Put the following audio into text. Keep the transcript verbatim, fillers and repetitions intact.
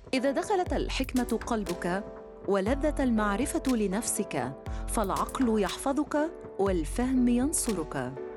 إذا دخلت الحكمة قلبك ولذة المعرفة لنفسك، فالعقل يحفظك والفهم ينصرك.